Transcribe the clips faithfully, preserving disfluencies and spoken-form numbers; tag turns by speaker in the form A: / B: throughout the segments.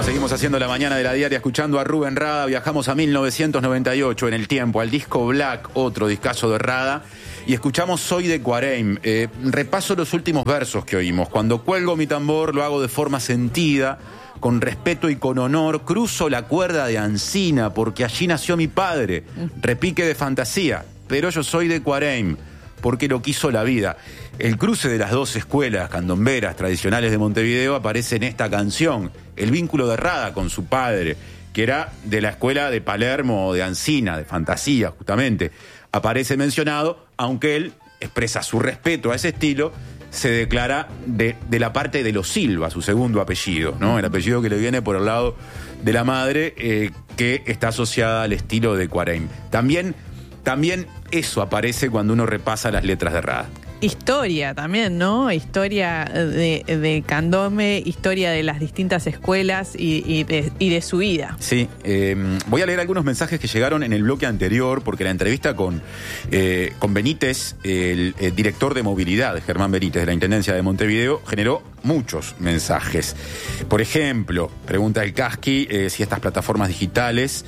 A: seguimos haciendo la mañana de la diaria escuchando a Rubén Rada. Viajamos a mil novecientos noventa y ocho en el tiempo, al disco Black, otro discazo de Rada, y escuchamos Soy de Cuareim. Eh, repaso los últimos versos que oímos. Cuando cuelgo mi tambor lo hago de forma sentida, con respeto y con honor, cruzo la cuerda de Ancina, porque allí nació mi padre, repique de fantasía, pero yo soy de Cuareim, porque lo quiso la vida. El cruce de las dos escuelas candomberas tradicionales de Montevideo aparece en esta canción. El vínculo de Rada con su padre, que era de la escuela de Palermo, de Ancina, de fantasía, justamente, aparece mencionado, aunque él expresa su respeto a ese estilo, se declara de, de la parte de los Silva, su segundo apellido, ¿no? El apellido que le viene por el lado de la madre, eh, que está asociada al estilo de Cuareim. También, también eso aparece cuando uno repasa las letras de Rada.
B: Historia también, ¿no? Historia de, de candombe, historia de las distintas escuelas y, y, de, y de su vida.
A: Sí, eh, voy a leer algunos mensajes que llegaron en el bloque anterior, porque la entrevista con, eh, con Benítez, el, el director de movilidad, Germán Benítez, de la Intendencia de Montevideo, generó muchos mensajes. Por ejemplo, pregunta el Casqui eh, si estas plataformas digitales...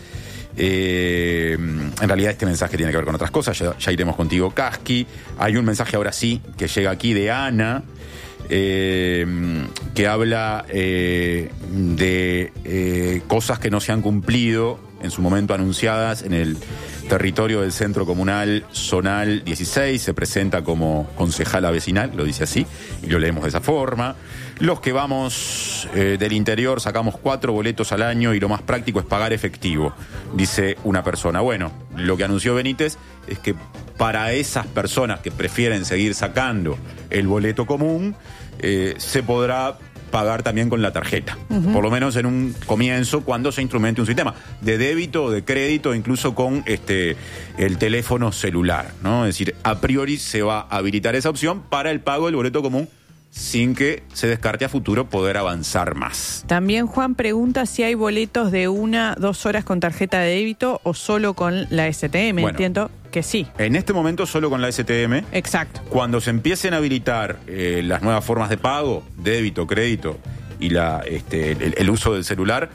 A: Eh, en realidad este mensaje tiene que ver con otras cosas, ya, ya iremos contigo, Casqui. Hay un mensaje ahora sí que llega aquí de Ana, eh, que habla eh, de eh, cosas que no se han cumplido en su momento anunciadas en el territorio del Centro Comunal Zonal dieciséis. Se presenta como concejala vecinal, lo dice así, y lo leemos de esa forma. Los que vamos eh, del interior sacamos cuatro boletos al año y lo más práctico es pagar efectivo, dice una persona. Bueno, lo que anunció Benítez es que para esas personas que prefieren seguir sacando el boleto común, eh, se podrá pagar también con la tarjeta, uh-huh. Por lo menos en un comienzo, cuando se instrumente un sistema de débito, de crédito, incluso con este el teléfono celular, ¿no? Es decir, a priori se va a habilitar esa opción para el pago del boleto común, sin que se descarte a futuro poder avanzar más.
B: También Juan pregunta si hay boletos de una, dos horas con tarjeta de débito o solo con la S T M. Bueno, entiendo que sí.
A: En este momento solo con la S T M.
B: Exacto.
A: Cuando se empiecen a habilitar eh, las nuevas formas de pago, débito, crédito y la, este, el, el uso del celular,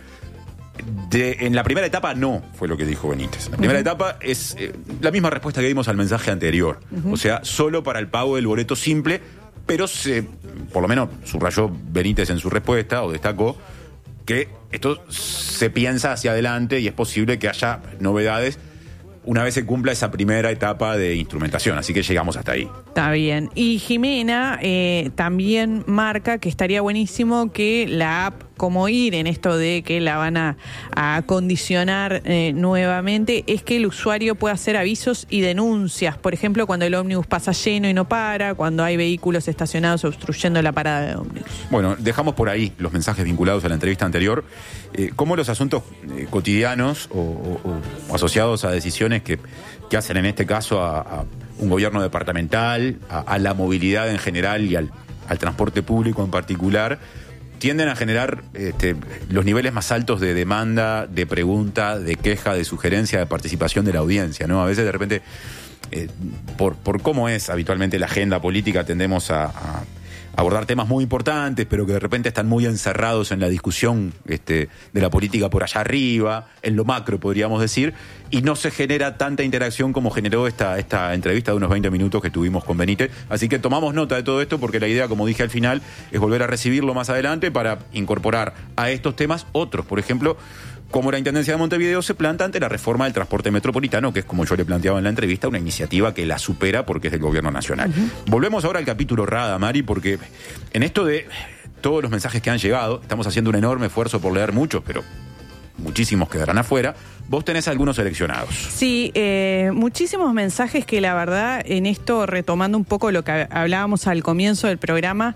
A: de, en la primera etapa no, fue lo que dijo Benítez. La primera uh-huh. etapa es eh, la misma respuesta que dimos al mensaje anterior. Uh-huh. O sea, solo para el pago del boleto simple, pero se, por lo menos subrayó Benítez en su respuesta o destacó que esto se piensa hacia adelante y es posible que haya novedades una vez se cumpla esa primera etapa de instrumentación, así que llegamos hasta ahí.
B: Está bien. Y Jimena eh, también marca que estaría buenísimo que la app, como ir en esto de que la van a, a acondicionar eh, nuevamente, es que el usuario pueda hacer avisos y denuncias. Por ejemplo, cuando el ómnibus pasa lleno y no para, cuando hay vehículos estacionados obstruyendo la parada de ómnibus.
A: Bueno, dejamos por ahí los mensajes vinculados a la entrevista anterior. Eh, cómo los asuntos eh, cotidianos o, o, o asociados a decisiones que, que hacen en este caso a, a un gobierno departamental, a, a la movilidad en general y al, al transporte público en particular, tienden a generar este, los niveles más altos de demanda, de pregunta, de queja, de sugerencia, de participación de la audiencia, ¿no? A veces de repente, eh, por, por cómo es habitualmente la agenda política, tendemos a, a abordar temas muy importantes, pero que de repente están muy encerrados en la discusión este, de la política por allá arriba, en lo macro podríamos decir, y no se genera tanta interacción como generó esta, esta entrevista de unos veinte minutos que tuvimos con Benítez. Así que tomamos nota de todo esto porque la idea, como dije al final, es volver a recibirlo más adelante para incorporar a estos temas otros. Por ejemplo, como la Intendencia de Montevideo se planta ante la reforma del transporte metropolitano, que es, como yo le planteaba en la entrevista, una iniciativa que la supera porque es del gobierno nacional. Uh-huh. Volvemos ahora al capítulo Rada, Mari, porque en esto de todos los mensajes que han llegado, estamos haciendo un enorme esfuerzo por leer muchos, pero muchísimos quedarán afuera. Vos tenés algunos seleccionados.
B: Sí, eh, muchísimos mensajes que la verdad, en esto, retomando un poco lo que hablábamos al comienzo del programa,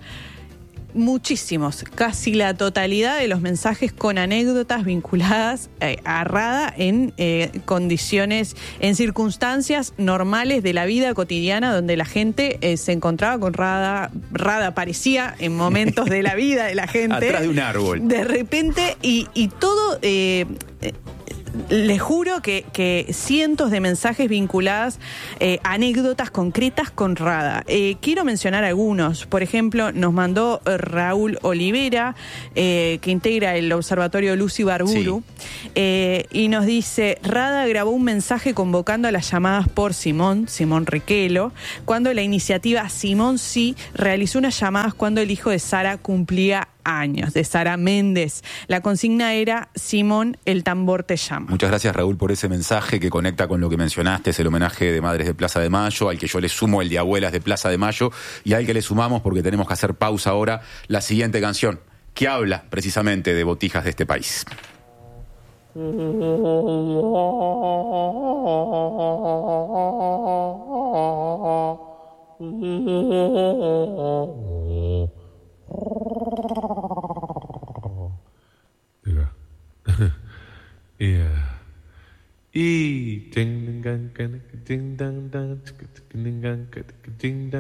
B: muchísimos, casi la totalidad de los mensajes con anécdotas vinculadas eh, a Rada en eh, condiciones, en circunstancias normales de la vida cotidiana, donde la gente eh, se encontraba con Rada, Rada aparecía en momentos de la vida de la gente.
A: Atrás de un árbol.
B: De repente, y, y todo... Eh, eh, les juro que, que cientos de mensajes vinculadas, eh, anécdotas concretas con Rada. Eh, quiero mencionar algunos. Por ejemplo, nos mandó eh, Raúl Olivera, eh, que integra el Observatorio Lucy Barburu, sí. eh, y nos dice: Rada grabó un mensaje convocando a las llamadas por Simón, Simón Riquelo, cuando la iniciativa Simón Sí realizó unas llamadas cuando el hijo de Sara cumplía años, de Sara Méndez. La consigna era: Simón, el tambor te llama.
A: Muchas gracias, Raúl, por ese mensaje que conecta con lo que mencionaste. Es el homenaje de Madres de Plaza de Mayo, al que yo le sumo el de Abuelas de Plaza de Mayo, y al que le sumamos, porque tenemos que hacer pausa ahora, la siguiente canción, que habla precisamente de botijas de este país.
C: Yeah. Y ding ding ding ding ding ding ding ding ding ding ding